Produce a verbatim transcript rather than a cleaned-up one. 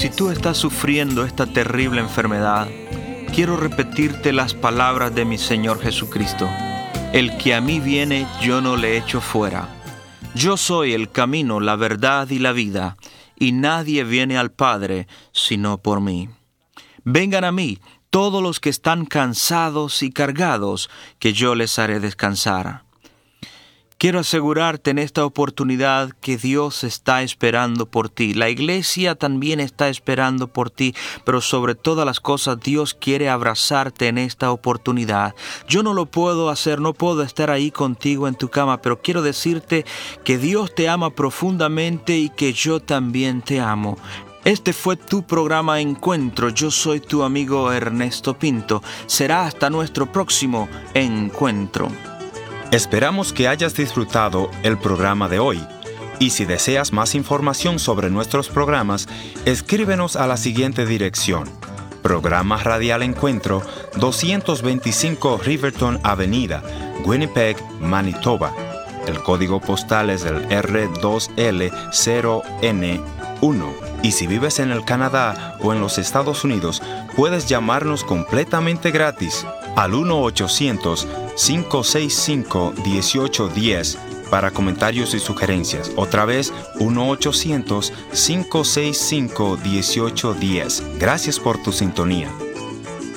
Si tú estás sufriendo esta terrible enfermedad, quiero repetirte las palabras de mi Señor Jesucristo. El que a mí viene, yo no le echo fuera. Yo soy el camino, la verdad y la vida, y nadie viene al Padre sino por mí. Vengan a mí todos los que están cansados y cargados, que yo les haré descansar. Quiero asegurarte en esta oportunidad que Dios está esperando por ti. La iglesia también está esperando por ti, pero sobre todas las cosas Dios quiere abrazarte en esta oportunidad. Yo no lo puedo hacer, no puedo estar ahí contigo en tu cama, pero quiero decirte que Dios te ama profundamente y que yo también te amo. Este fue tu programa Encuentro. Yo soy tu amigo Ernesto Pinto. Será hasta nuestro próximo encuentro. Esperamos que hayas disfrutado el programa de hoy. Y si deseas más información sobre nuestros programas, escríbenos a la siguiente dirección: Programa Radial Encuentro, doscientos veinticinco Riverton Avenida, Winnipeg, Manitoba. El código postal es el R dos L cero N uno. Y si vives en el Canadá o en los Estados Unidos, puedes llamarnos completamente gratis al uno ochocientos, cinco seis cinco, uno ocho uno cero para comentarios y sugerencias. Otra vez, uno ochocientos, cinco seis cinco, uno ocho uno cero. Gracias por tu sintonía.